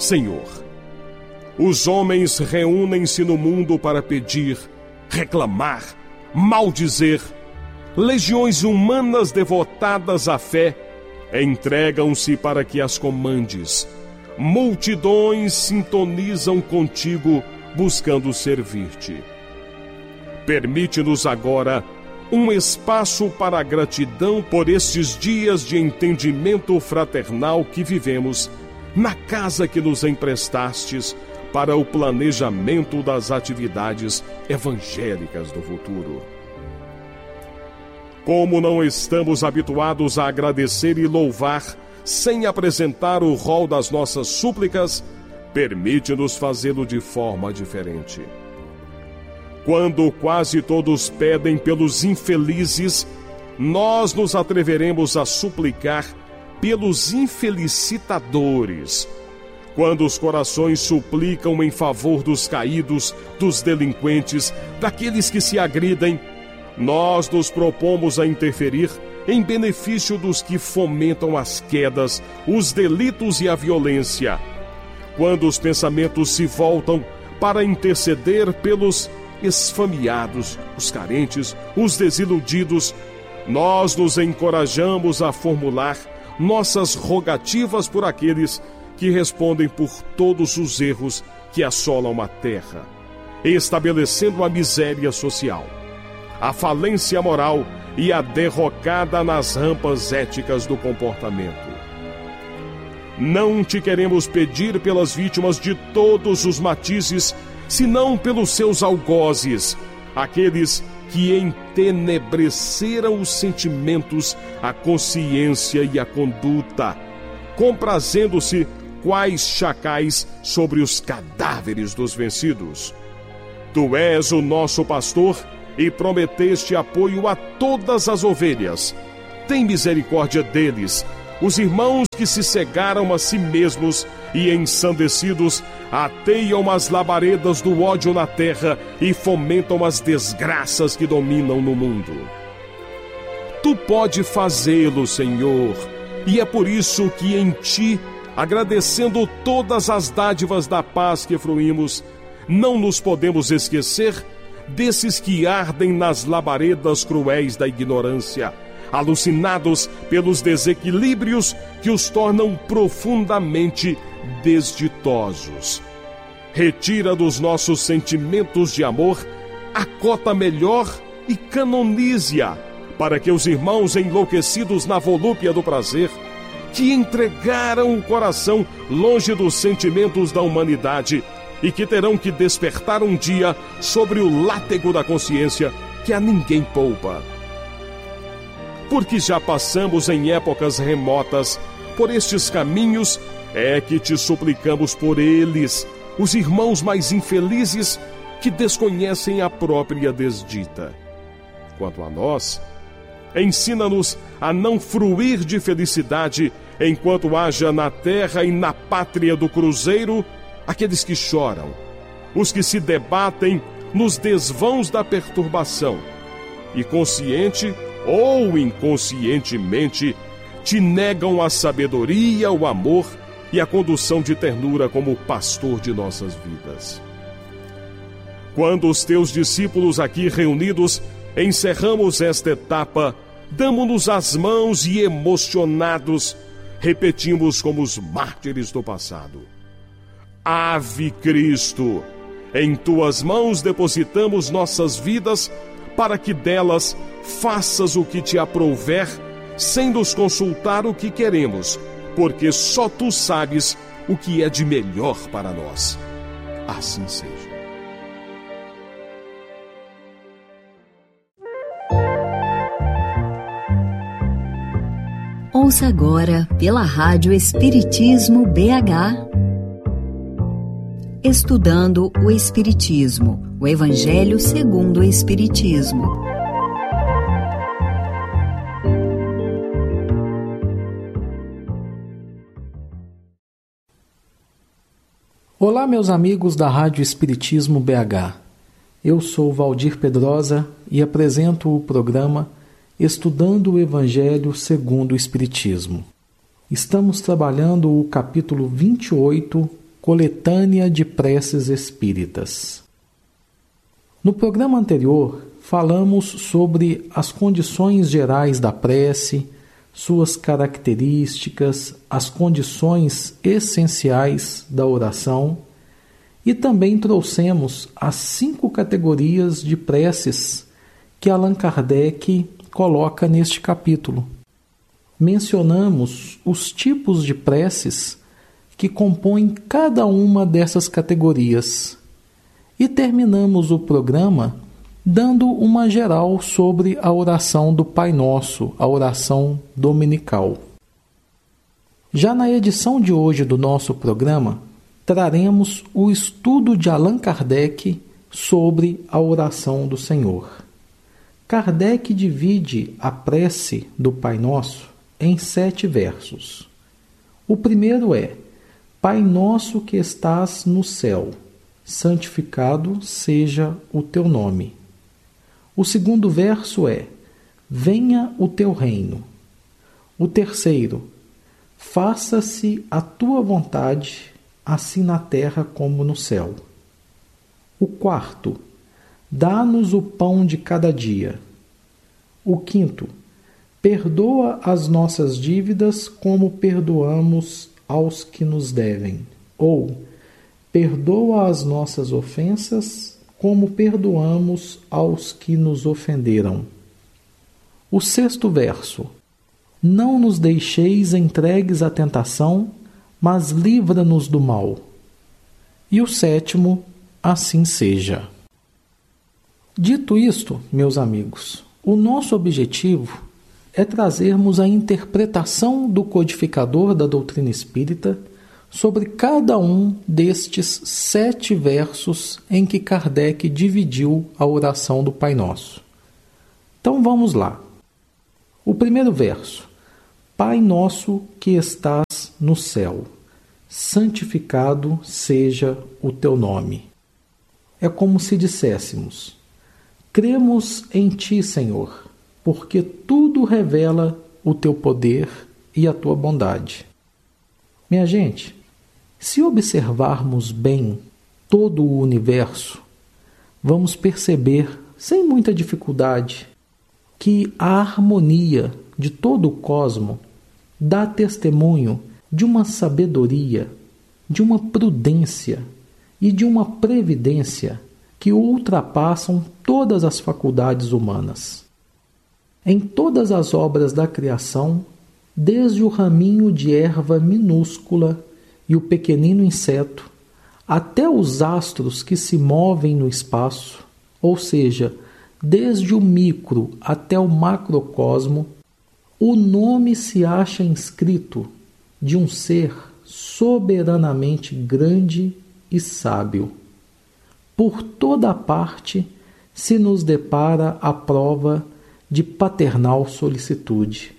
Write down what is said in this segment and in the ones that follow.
Senhor, os homens reúnem-se no mundo para pedir, reclamar, maldizer. Legiões humanas devotadas à fé entregam-se para que as comandes. Multidões sintonizam contigo, buscando servir-te. Permite-nos agora um espaço para a gratidão por estes dias de entendimento fraternal que vivemos na casa que nos emprestastes para o planejamento das atividades evangélicas do futuro. Como não estamos habituados a agradecer e louvar sem apresentar o rol das nossas súplicas, permite-nos fazê-lo de forma diferente. Quando quase todos pedem pelos infelizes, nós nos atreveremos a suplicar pelos infelicitadores. Quando os corações suplicam em favor dos caídos, dos delinquentes, daqueles que se agridem, nós nos propomos a interferir em benefício dos que fomentam as quedas, os delitos e a violência. Quando os pensamentos se voltam para interceder pelos esfomeados, os carentes, os desiludidos, nós nos encorajamos a formular nossas rogativas por aqueles que respondem por todos os erros que assolam a terra, estabelecendo a miséria social, a falência moral e a derrocada nas rampas éticas do comportamento. Não te queremos pedir pelas vítimas de todos os matizes, senão pelos seus algozes, aqueles que entenebreceram os sentimentos, a consciência e a conduta, comprazendo-se quais chacais sobre os cadáveres dos vencidos. Tu és o nosso pastor e prometeste apoio a todas as ovelhas. Tem misericórdia deles, os irmãos que se cegaram a si mesmos e, ensandecidos, ateiam as labaredas do ódio na terra e fomentam as desgraças que dominam no mundo. Tu pode fazê-lo, Senhor, e é por isso que em Ti, agradecendo todas as dádivas da paz que fruímos, não nos podemos esquecer desses que ardem nas labaredas cruéis da ignorância, alucinados pelos desequilíbrios que os tornam profundamente desditosos. Retira dos nossos sentimentos de amor a cota melhor e canonize-a, para que os irmãos enlouquecidos na volúpia do prazer, que entregaram o coração longe dos sentimentos da humanidade e que terão que despertar um dia sobre o látego da consciência que a ninguém poupa. Porque já passamos em épocas remotas por estes caminhos, é que te suplicamos por eles, os irmãos mais infelizes que desconhecem a própria desdita. Quanto a nós, ensina-nos a não fruir de felicidade enquanto haja na terra e na pátria do cruzeiro aqueles que choram, os que se debatem nos desvãos da perturbação e, consciente ou inconscientemente, te negam a sabedoria, o amor e a condução de ternura como pastor de nossas vidas. Quando os teus discípulos aqui reunidos encerramos esta etapa, damo-nos as mãos e, emocionados, repetimos como os mártires do passado: Ave Cristo, em tuas mãos depositamos nossas vidas para que delas faças o que te aprouver, sem nos consultar o que queremos, porque só tu sabes o que é de melhor para nós. Assim seja. Ouça agora pela Rádio Espiritismo BH. Estudando o Espiritismo, o Evangelho segundo o Espiritismo. Olá, meus amigos da Rádio Espiritismo BH. Eu sou Valdir Pedrosa e apresento o programa Estudando o Evangelho segundo o Espiritismo. Estamos trabalhando o capítulo 28 Coletânea de Preces Espíritas. No programa anterior, falamos sobre as condições gerais da prece, suas características, as condições essenciais da oração e também trouxemos as 5 categorias de preces que Allan Kardec coloca neste capítulo. Mencionamos os tipos de preces que compõem cada uma dessas categorias e terminamos o programa dando uma geral sobre a oração do Pai Nosso, a oração dominical. Já na edição de hoje do nosso programa, traremos o estudo de Allan Kardec sobre a oração do Senhor. Kardec divide a prece do Pai Nosso em 7 versos. O primeiro é: Pai nosso que estás no céu, santificado seja o teu nome. O segundo verso é: venha o teu reino. O terceiro: faça-se a tua vontade, assim na terra como no céu. O quarto: dá-nos o pão de cada dia. O quinto: perdoa as nossas dívidas como perdoamos aos que nos devem. Ou, perdoa as nossas ofensas como perdoamos aos que nos ofenderam. O sexto verso: não nos deixeis entregues à tentação, mas livra-nos do mal. E o sétimo: assim seja. Dito isto, meus amigos, o nosso objetivo é trazermos a interpretação do codificador da doutrina espírita sobre cada um destes 7 versos em que Kardec dividiu a oração do Pai Nosso. Então vamos lá. O primeiro verso: Pai nosso que estás no céu, santificado seja o teu nome. É como se disséssemos: cremos em ti, Senhor, porque tudo revela o teu poder e a tua bondade. Minha gente, se observarmos bem todo o universo, vamos perceber, sem muita dificuldade, que a harmonia de todo o cosmo dá testemunho de uma sabedoria, de uma prudência e de uma previdência que ultrapassam todas as faculdades humanas. Em todas as obras da criação, desde o raminho de erva minúscula e o pequenino inseto, até os astros que se movem no espaço, ou seja, desde o micro até o macrocosmo, o nome se acha inscrito de um ser soberanamente grande e sábio. Por toda a parte se nos depara a prova de paternal solicitude.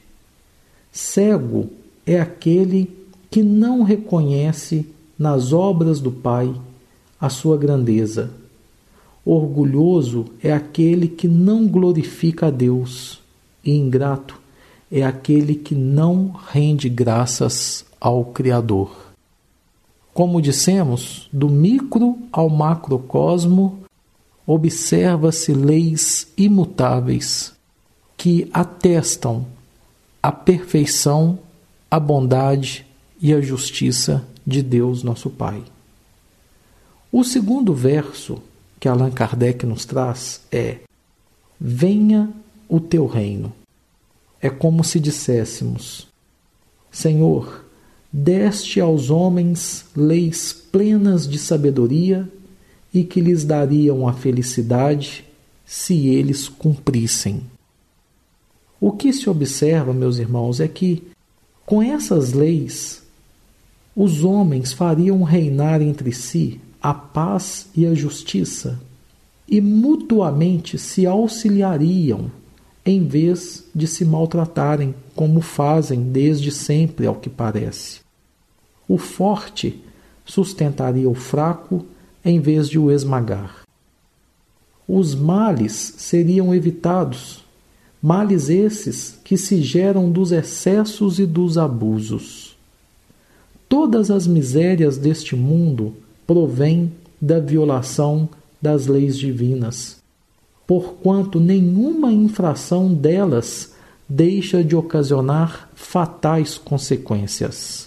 Cego é aquele que não reconhece nas obras do Pai a sua grandeza. Orgulhoso é aquele que não glorifica a Deus, e ingrato é aquele que não rende graças ao Criador. Como dissemos, do micro ao macrocosmo, observa-se leis imutáveis que atestam a perfeição, a bondade e a justiça de Deus nosso Pai. O segundo verso que Allan Kardec nos traz é: venha o teu reino. É como se disséssemos: Senhor, deste aos homens leis plenas de sabedoria e que lhes dariam a felicidade se eles cumprissem. O que se observa, meus irmãos, é que, com essas leis, os homens fariam reinar entre si a paz e a justiça e mutuamente se auxiliariam em vez de se maltratarem, como fazem desde sempre, ao que parece. O forte sustentaria o fraco em vez de o esmagar. Os males seriam evitados, males esses que se geram dos excessos e dos abusos. todas as misérias deste mundo provêm da violação das leis divinas, porquanto nenhuma infração delas deixa de ocasionar fatais consequências.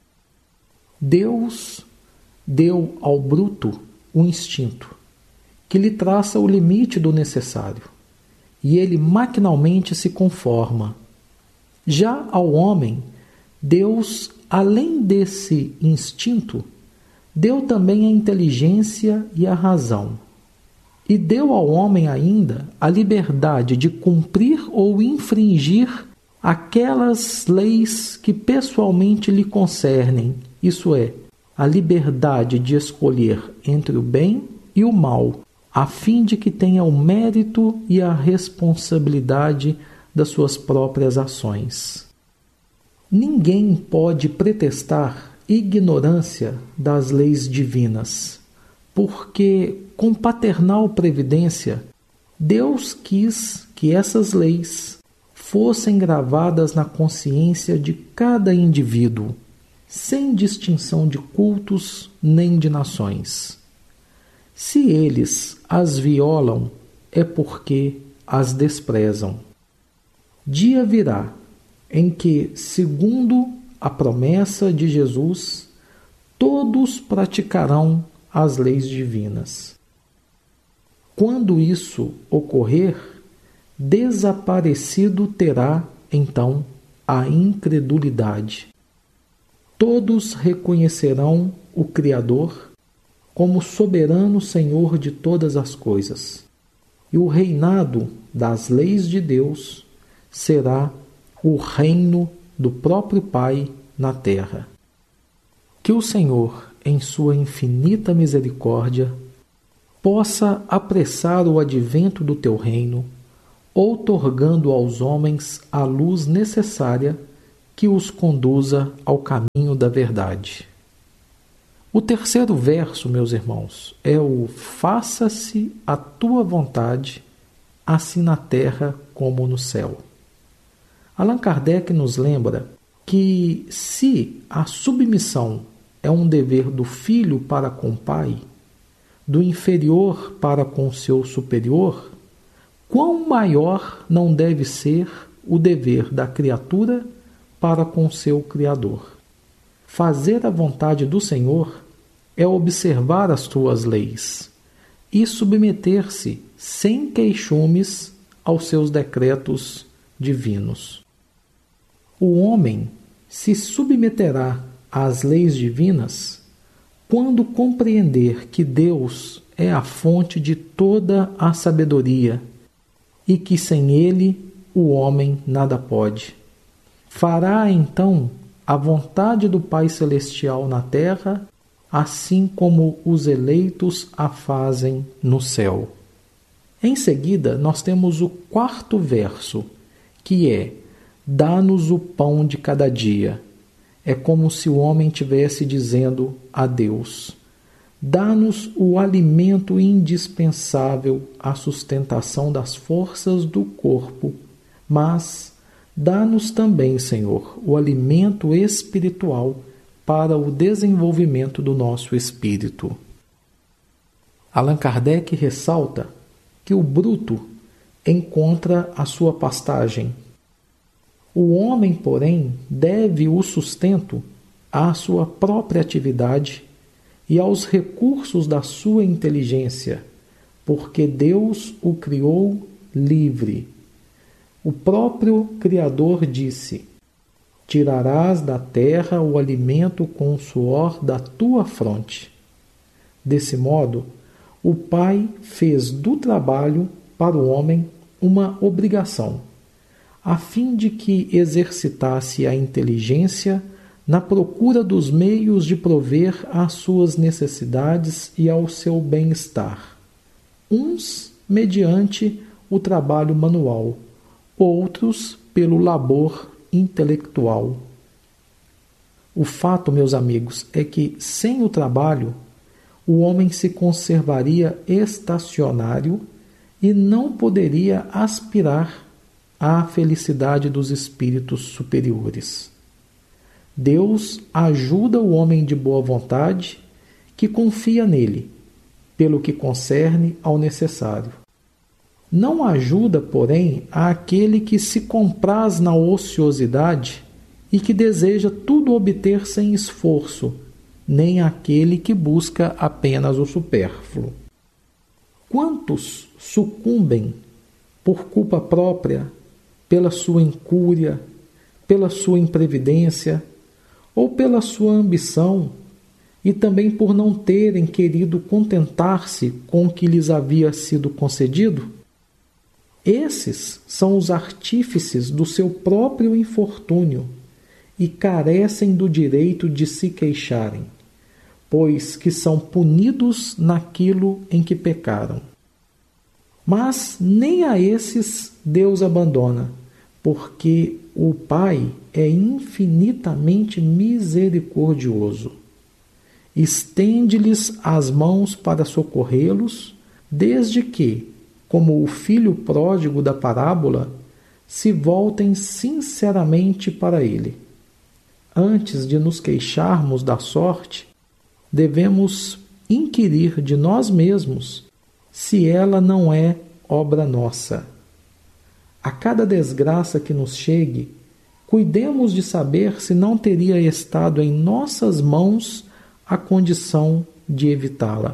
Deus deu ao bruto um instinto que lhe traça o limite do necessário, e ele maquinalmente se conforma. Já ao homem, Deus, além desse instinto, deu também a inteligência e a razão. E deu ao homem ainda a liberdade de cumprir ou infringir aquelas leis que pessoalmente lhe concernem, isso é, a liberdade de escolher entre o bem e o mal, a fim de que tenha o mérito e a responsabilidade das suas próprias ações. Ninguém pode pretextar ignorância das leis divinas, porque, com paternal previdência, Deus quis que essas leis fossem gravadas na consciência de cada indivíduo, sem distinção de cultos nem de nações. Se eles as violam, é porque as desprezam. Dia virá em que, segundo a promessa de Jesus, todos praticarão as leis divinas. Quando isso ocorrer, desaparecido terá, então, a incredulidade. Todos reconhecerão o Criador como soberano Senhor de todas as coisas, e o reinado das leis de Deus será o reino do próprio Pai na terra. Que o Senhor, em sua infinita misericórdia, possa apressar o advento do teu reino, outorgando aos homens a luz necessária que os conduza ao caminho da verdade. O terceiro verso, meus irmãos, é o faça-se a tua vontade, assim na terra como no céu. Allan Kardec nos lembra que se a submissão é um dever do filho para com o pai, do inferior para com o seu superior, quão maior não deve ser o dever da criatura para com seu Criador. Fazer a vontade do Senhor é observar as tuas leis e submeter-se sem queixumes aos seus decretos divinos. O homem se submeterá às leis divinas quando compreender que Deus é a fonte de toda a sabedoria e que sem ele o homem nada pode. Fará então a vontade do Pai Celestial na terra, assim como os eleitos a fazem no céu. Em seguida, nós temos o quarto verso, que é: dá-nos o pão de cada dia. É como se o homem estivesse dizendo a Deus: dá-nos o alimento indispensável à sustentação das forças do corpo, mas dá-nos também, Senhor, o alimento espiritual para o desenvolvimento do nosso espírito. Allan Kardec ressalta que o bruto encontra a sua pastagem. O homem, porém, deve o sustento à sua própria atividade e aos recursos da sua inteligência, porque Deus o criou livre. O próprio Criador disse: tirarás da terra o alimento com o suor da tua fronte. Desse modo, o Pai fez do trabalho para o homem uma obrigação, a fim de que exercitasse a inteligência na procura dos meios de prover às suas necessidades e ao seu bem-estar, uns mediante o trabalho manual, outros pelo labor intelectual. O fato, meus amigos, é que sem o trabalho o homem se conservaria estacionário e não poderia aspirar à felicidade dos espíritos superiores. Deus ajuda o homem de boa vontade que confia nele, pelo que concerne ao necessário. Não ajuda, porém, àquele que se compraz na ociosidade e que deseja tudo obter sem esforço, nem àquele que busca apenas o supérfluo. Quantos sucumbem por culpa própria, pela sua incúria, pela sua imprevidência ou pela sua ambição, e também por não terem querido contentar-se com o que lhes havia sido concedido? Esses são os artífices do seu próprio infortúnio e carecem do direito de se queixarem, pois que são punidos naquilo em que pecaram. Mas nem a esses Deus abandona, porque o Pai é infinitamente misericordioso. Estende-lhes as mãos para socorrê-los, desde que, como o filho pródigo da parábola, se voltem sinceramente para ele. Antes de nos queixarmos da sorte, devemos inquirir de nós mesmos se ela não é obra nossa. A cada desgraça que nos chegue, cuidemos de saber se não teria estado em nossas mãos a condição de evitá-la.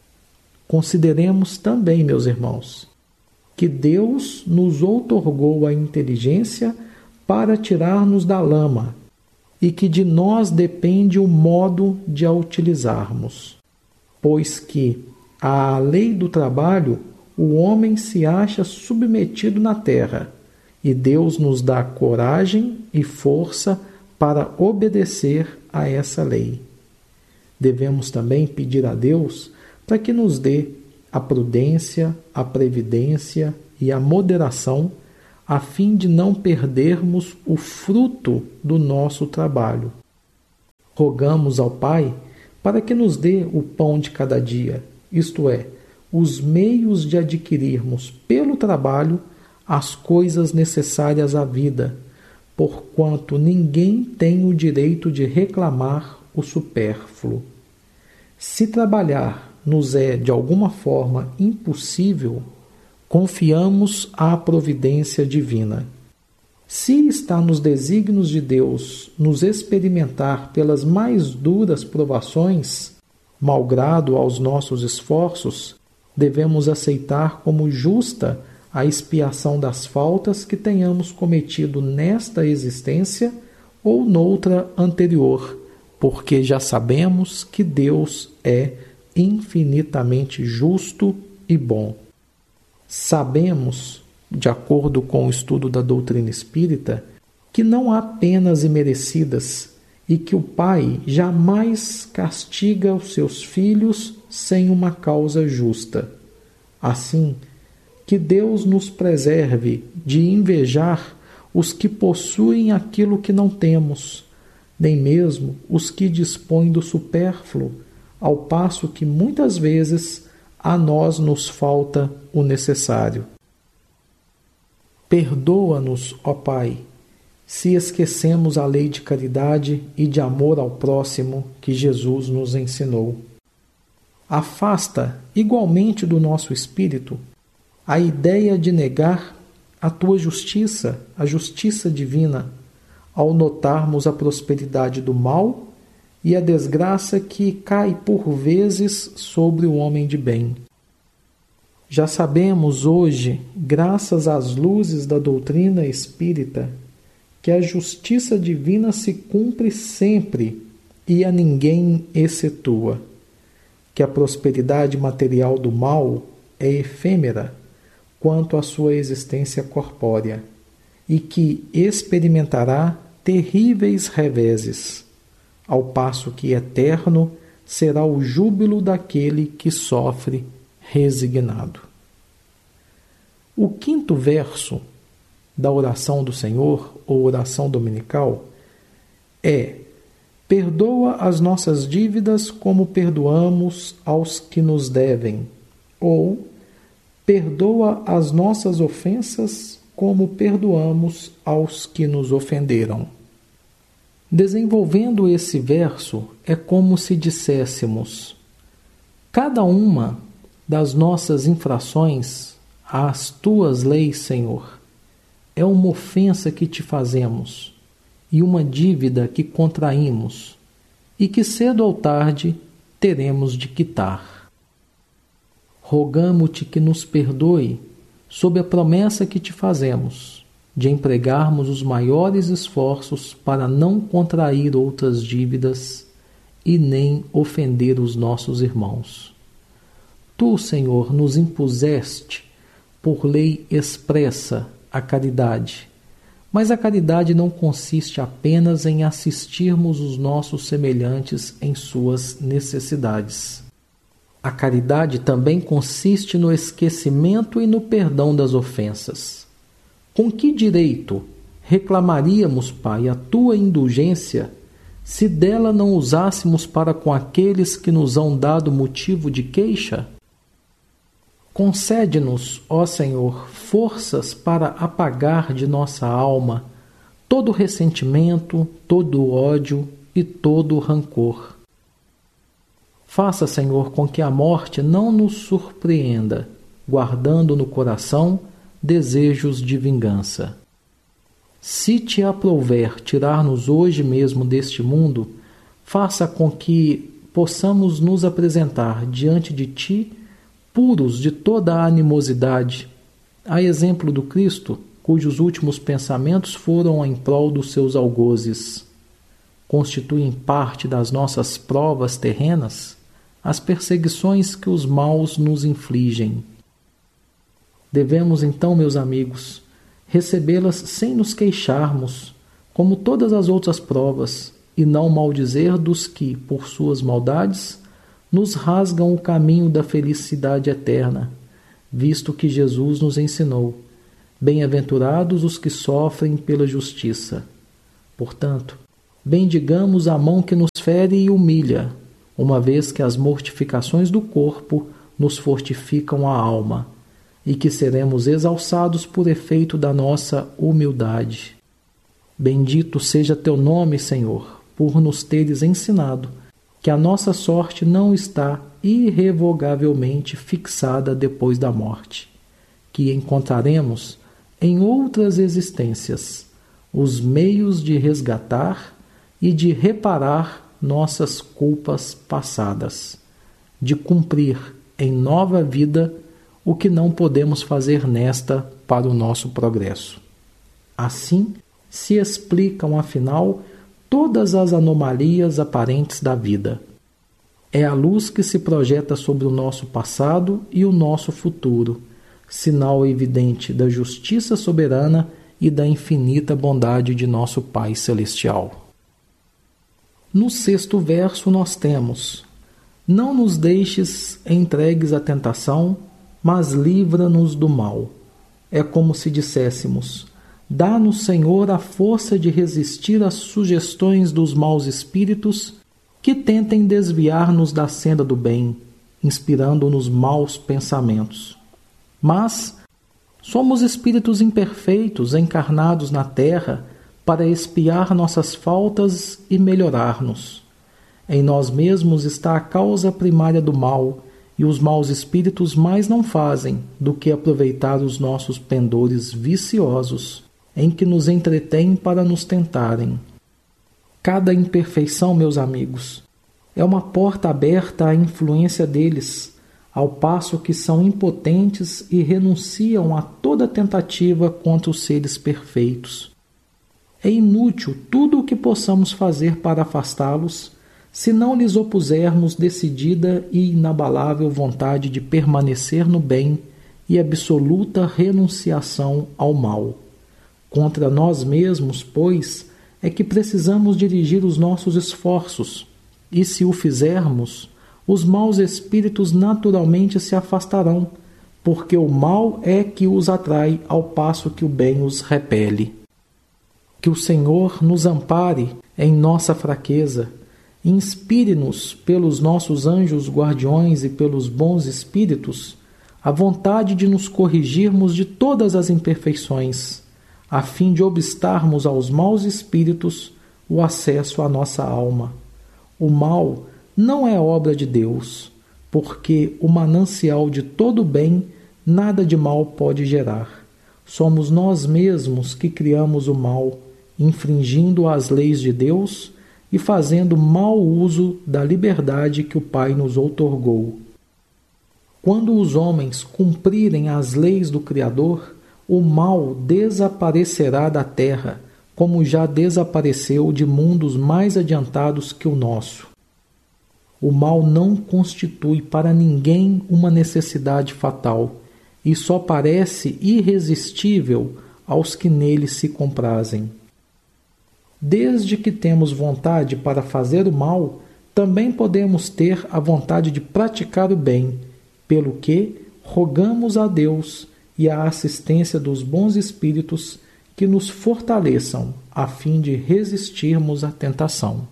Consideremos também, meus irmãos, que Deus nos outorgou a inteligência para tirar-nos da lama e que de nós depende o modo de a utilizarmos, pois que, à lei do trabalho, o homem se acha submetido na terra e Deus nos dá coragem e força para obedecer a essa lei. Devemos também pedir a Deus para que nos dê a prudência, a previdência e a moderação, a fim de não perdermos o fruto do nosso trabalho. Rogamos ao Pai para que nos dê o pão de cada dia, isto é, os meios de adquirirmos pelo trabalho as coisas necessárias à vida, porquanto ninguém tem o direito de reclamar o supérfluo. Se trabalhar nos é de alguma forma impossível, confiamos à providência divina. Se está nos desígnios de Deus nos experimentar pelas mais duras provações, malgrado aos nossos esforços, devemos aceitar como justa a expiação das faltas que tenhamos cometido nesta existência ou noutra anterior, porque já sabemos que Deus é infinitamente justo e bom. Sabemos, de acordo com o estudo da doutrina espírita, que não há penas imerecidas e que o Pai jamais castiga os seus filhos sem uma causa justa. Assim, que Deus nos preserve de invejar os que possuem aquilo que não temos, nem mesmo os que dispõem do supérfluo, ao passo que muitas vezes a nós nos falta o necessário. Perdoa-nos, ó Pai, se esquecemos a lei de caridade e de amor ao próximo que Jesus nos ensinou. Afasta igualmente do nosso espírito a ideia de negar a tua justiça, a justiça divina, ao notarmos a prosperidade do mal e a desgraça que cai por vezes sobre o homem de bem. Já sabemos hoje, graças às luzes da doutrina espírita, que a justiça divina se cumpre sempre e a ninguém excetua, que a prosperidade material do mal é efêmera quanto à sua existência corpórea e que experimentará terríveis reveses, ao passo que eterno será o júbilo daquele que sofre resignado. O quinto verso da oração do Senhor, ou oração dominical, é: perdoa as nossas dívidas como perdoamos aos que nos devem, ou perdoa as nossas ofensas como perdoamos aos que nos ofenderam. Desenvolvendo esse verso, é como se disséssemos: cada uma das nossas infrações às tuas leis, Senhor, é uma ofensa que te fazemos e uma dívida que contraímos e que cedo ou tarde teremos de quitar. Rogamo-te que nos perdoe sob a promessa que te fazemos de empregarmos os maiores esforços para não contrair outras dívidas e nem ofender os nossos irmãos. Tu, Senhor, nos impuseste por lei expressa a caridade, mas a caridade não consiste apenas em assistirmos os nossos semelhantes em suas necessidades. A caridade também consiste no esquecimento e no perdão das ofensas. Com que direito reclamaríamos, Pai, a tua indulgência se dela não usássemos para com aqueles que nos hão dado motivo de queixa? Concede-nos, ó Senhor, forças para apagar de nossa alma todo ressentimento, todo ódio e todo rancor. Faça, Senhor, com que a morte não nos surpreenda, guardando no coração desejos de vingança. Se te aprouver tirar-nos hoje mesmo deste mundo, faça com que possamos nos apresentar diante de ti puros de toda a animosidade, a exemplo do Cristo, cujos últimos pensamentos foram em prol dos seus algozes. Constituem parte das nossas provas terrenas as perseguições que os maus nos infligem. Devemos então, meus amigos, recebê-las sem nos queixarmos, como todas as outras provas, e não maldizer dos que, por suas maldades, nos rasgam o caminho da felicidade eterna, visto que Jesus nos ensinou: bem-aventurados os que sofrem pela justiça. Portanto, bendigamos a mão que nos fere e humilha, uma vez que as mortificações do corpo nos fortificam a alma, e que seremos exalçados por efeito da nossa humildade. Bendito seja teu nome, Senhor, por nos teres ensinado que a nossa sorte não está irrevogavelmente fixada depois da morte, que encontraremos em outras existências os meios de resgatar e de reparar nossas culpas passadas, de cumprir em nova vida o que não podemos fazer nesta para o nosso progresso. Assim se explicam, afinal, todas as anomalias aparentes da vida. É a luz que se projeta sobre o nosso passado e o nosso futuro, sinal evidente da justiça soberana e da infinita bondade de nosso Pai Celestial. No 6º verso nós temos: não nos deixes entregues à tentação, mas livra-nos do mal. É como se disséssemos: dá-nos, Senhor, a força de resistir às sugestões dos maus espíritos que tentem desviar-nos da senda do bem, inspirando-nos maus pensamentos. Mas somos espíritos imperfeitos encarnados na terra para expiar nossas faltas e melhorar-nos. Em nós mesmos está a causa primária do mal, e os maus espíritos mais não fazem do que aproveitar os nossos pendores viciosos, em que nos entretêm para nos tentarem. Cada imperfeição, meus amigos, é uma porta aberta à influência deles, ao passo que são impotentes e renunciam a toda tentativa contra os seres perfeitos. É inútil tudo o que possamos fazer para afastá-los, se não lhes opusermos decidida e inabalável vontade de permanecer no bem e absoluta renunciação ao mal. Contra nós mesmos, pois, é que precisamos dirigir os nossos esforços, e se o fizermos, os maus espíritos naturalmente se afastarão, porque o mal é que os atrai ao passo que o bem os repele. Que o Senhor nos ampare em nossa fraqueza, inspire-nos pelos nossos anjos guardiões e pelos bons espíritos a vontade de nos corrigirmos de todas as imperfeições, a fim de obstarmos aos maus espíritos o acesso à nossa alma. O mal não é obra de Deus, porque o manancial de todo bem nada de mal pode gerar. Somos nós mesmos que criamos o mal, infringindo as leis de Deus e fazendo mau uso da liberdade que o Pai nos outorgou. Quando os homens cumprirem as leis do Criador, o mal desaparecerá da terra, como já desapareceu de mundos mais adiantados que o nosso. O mal não constitui para ninguém uma necessidade fatal e só parece irresistível aos que nele se comprazem. Desde que temos vontade para fazer o mal, também podemos ter a vontade de praticar o bem, pelo que rogamos a Deus e a assistência dos bons espíritos que nos fortaleçam a fim de resistirmos à tentação.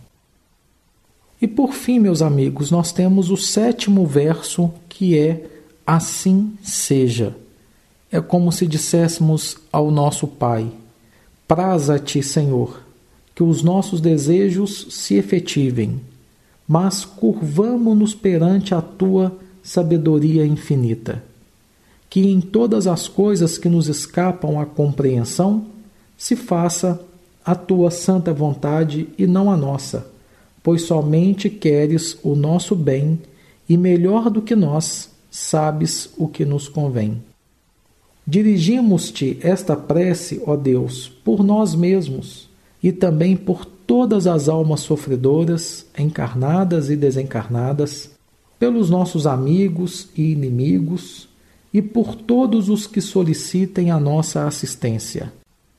E por fim, meus amigos, nós temos o 7º verso, que é: assim seja. É como se disséssemos ao nosso Pai: praza-te, Senhor, que os nossos desejos se efetivem, mas curvamo-nos perante a tua sabedoria infinita. Que em todas as coisas que nos escapam à compreensão, se faça a tua santa vontade e não a nossa, pois somente queres o nosso bem e, melhor do que nós, sabes o que nos convém. Dirigimos-te esta prece, ó Deus, por nós mesmos e também por todas as almas sofredoras, encarnadas e desencarnadas, pelos nossos amigos e inimigos e por todos os que solicitem a nossa assistência.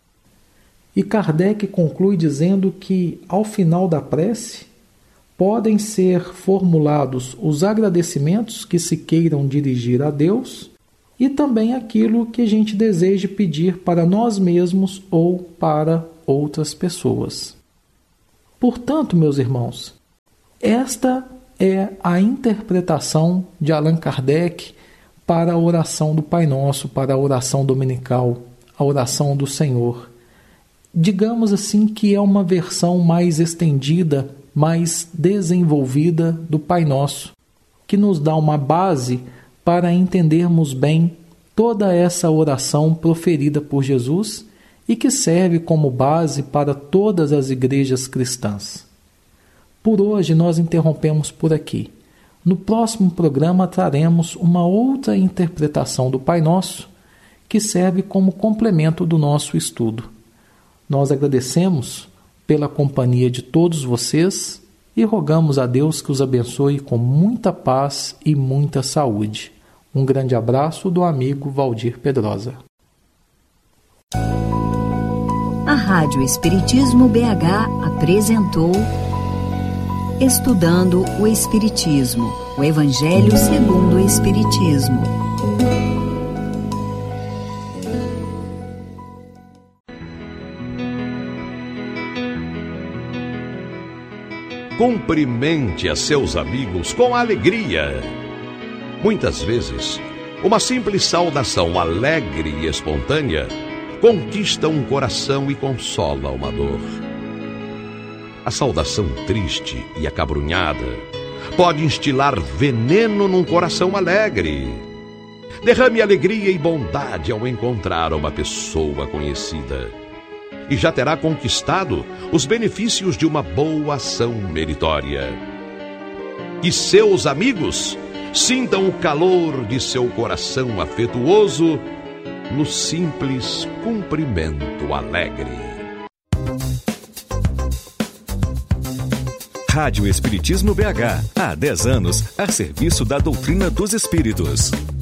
E Kardec conclui dizendo que, ao final da prece, podem ser formulados os agradecimentos que se queiram dirigir a Deus e também aquilo que a gente deseje pedir para nós mesmos ou para outras pessoas. Portanto, meus irmãos, esta é a interpretação de Allan Kardec para a oração do Pai Nosso, para a oração dominical, a oração do Senhor. Digamos assim que é uma versão mais estendida, mais desenvolvida do Pai Nosso, que nos dá uma base para entendermos bem toda essa oração proferida por Jesus e que serve como base para todas as igrejas cristãs. Por hoje nós interrompemos por aqui. No próximo programa traremos uma outra interpretação do Pai Nosso que serve como complemento do nosso estudo. Nós agradecemos pela companhia de todos vocês e rogamos a Deus que os abençoe com muita paz e muita saúde. Um grande abraço do amigo Valdir Pedrosa. A Rádio Espiritismo BH apresentou Estudando o Espiritismo, o Evangelho segundo o Espiritismo. Cumprimente a seus amigos com alegria. Muitas vezes, uma simples saudação alegre e espontânea conquista um coração e consola uma dor. A saudação triste e acabrunhada pode instilar veneno num coração alegre. Derrame alegria e bondade ao encontrar uma pessoa conhecida e já terá conquistado os benefícios de uma boa ação meritória. E seus amigos sintam o calor de seu coração afetuoso no simples cumprimento alegre. Rádio Espiritismo BH, há 10 anos, a serviço da doutrina dos espíritos.